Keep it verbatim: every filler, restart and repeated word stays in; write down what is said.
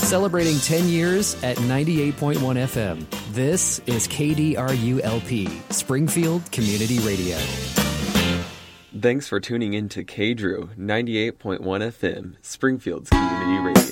Celebrating ten years at ninety-eight point one F M. This is K D R U L P, Springfield Community Radio. Thanks for tuning in to K D R U ninety-eight point one F M, Springfield's Community Radio.